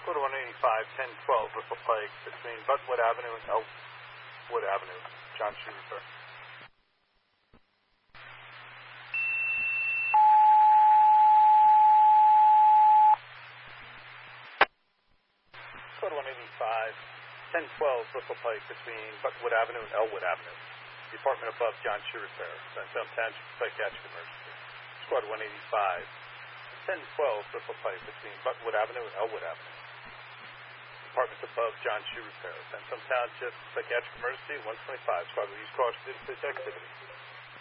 Go to 185, 1012, Whipple Pike, between Buttonwood Avenue and Elwood Avenue. John Schumacher. Go to 185, 1012, Whipple Pike, between Buttonwood Avenue and Elwood Avenue. The apartment above John Shoe Repair, Sunstone Township Psychiatric Emergency. Squad 185, 1012, Whipple Pike, between Buttonwood Avenue and Elwood Avenue. Apartments above John Shoe Repair, Sunstone Township Psychiatric Emergency, 125. Squad will use caution due to police activity.